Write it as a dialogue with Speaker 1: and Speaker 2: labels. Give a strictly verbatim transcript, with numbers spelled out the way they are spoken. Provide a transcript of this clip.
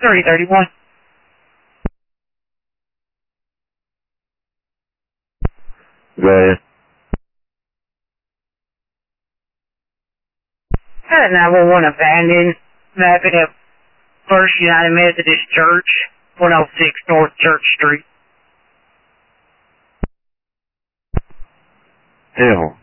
Speaker 1: thirty thirty-one.
Speaker 2: Right.
Speaker 1: Had a nine one one abandoned mapping at First United Methodist Church, one oh six North Church Street.
Speaker 2: Hell.